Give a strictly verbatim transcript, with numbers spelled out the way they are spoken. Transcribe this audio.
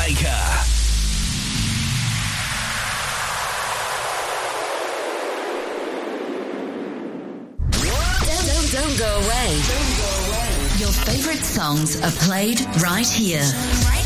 Baker. Don't, don't go away. Don't go away. Your favorite songs are played right here. Right